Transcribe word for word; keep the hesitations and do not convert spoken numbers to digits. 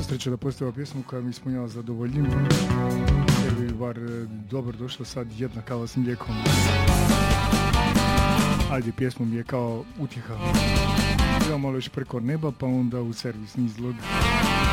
sreća da postoji pjesmu koja mi ispunjava zadovoljnim, jer bi bar dobro došla sad jedna kava s mlijekom. Ajde, pjesmu mi je kao utjeha. Idemo malo još preko neba, pa onda u servisni izlog.